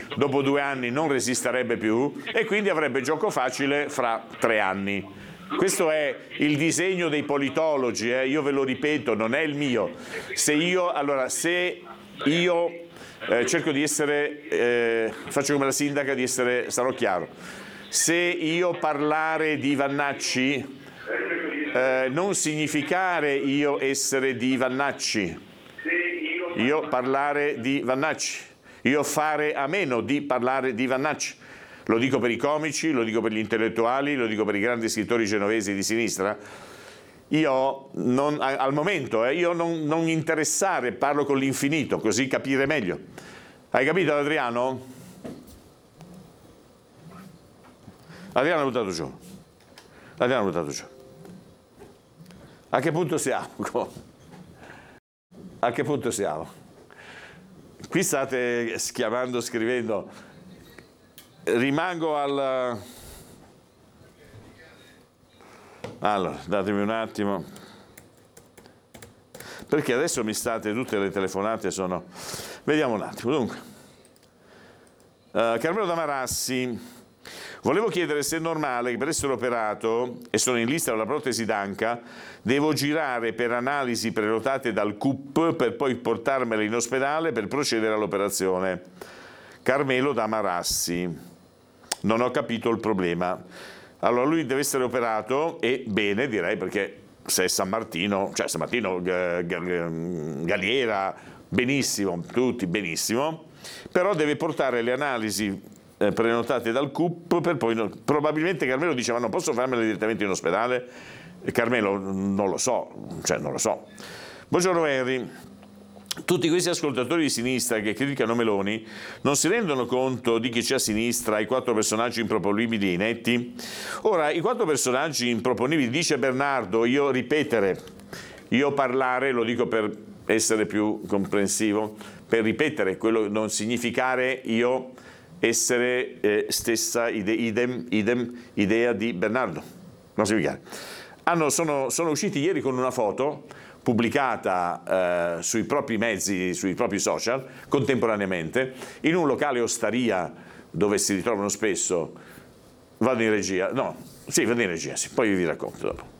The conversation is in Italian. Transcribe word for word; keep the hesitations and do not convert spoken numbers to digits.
dopo due anni non resisterebbe più e quindi avrebbe gioco facile fra tre anni. Questo è il disegno dei politologi, eh? Io ve lo ripeto, non è il mio. Se io, allora, se io eh, cerco di essere, eh, faccio come la sindaca, di essere, sarò chiaro, se io parlare di Vannacci, eh, non significare io essere di Vannacci, io parlare di Vannacci, io fare a meno di parlare di Vannacci. Lo dico per i comici, lo dico per gli intellettuali, lo dico per i grandi scrittori genovesi di sinistra. Io non, al momento, eh, io non, non interessare, parlo con l'infinito, così capire meglio. Hai capito, Adriano? Adriano ha buttato giù. Adriano ha buttato giù. A che punto siamo? A che punto siamo? Qui state schiavando, scrivendo. Rimango al... Allora, datemi un attimo. Perché adesso mi state, tutte le telefonate sono... Vediamo un attimo. Dunque, uh, Carmelo da Marassi, volevo chiedere se è normale che per essere operato, e sono in lista alla protesi d'anca, devo girare per analisi prenotate dal C U P per poi portarmela in ospedale per procedere all'operazione. Carmelo da Marassi. Non ho capito il problema. Allora lui deve essere operato e bene, direi, perché se è San Martino, cioè San Martino, Galliera, benissimo, tutti benissimo, però deve portare le analisi eh, prenotate dal C U P per poi, no, probabilmente Carmelo dice ma non posso farmele direttamente in ospedale? E Carmelo non lo so, cioè non lo so. Buongiorno Henry. Tutti questi ascoltatori di sinistra che criticano Meloni non si rendono conto di chi c'è a sinistra, i quattro personaggi improponibili inetti? Ora, i quattro personaggi improponibili, dice Bernardo, io ripetere, io parlare, lo dico per essere più comprensivo, per ripetere, quello non significare io essere eh, stessa ide, idem, idem idea di Bernardo, non significare. Hanno, sono, sono usciti ieri con una foto pubblicata eh, sui propri mezzi, sui propri social, contemporaneamente, in un locale osteria dove si ritrovano spesso. Vado in regia, no, sì, vado in regia, sì, poi vi racconto dopo.